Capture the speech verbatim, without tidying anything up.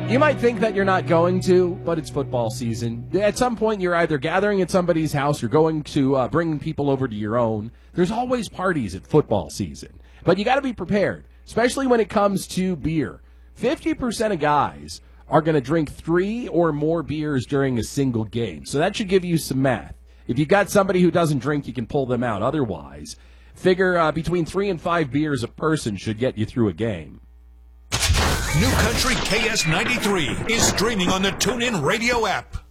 You might think that you're not going to, but it's football season. At some point, you're either gathering at somebody's house or going to uh, bring people over to your own. There's always parties at football season. But you got to be prepared, especially when it comes to beer. fifty percent of guys are going to drink three or more beers during a single game. So that should give you some math. If you've got somebody who doesn't drink, you can pull them out. Otherwise, figure uh, between three and five beers a person should get you through a game. New Country K S ninety-three is streaming on the TuneIn Radio app.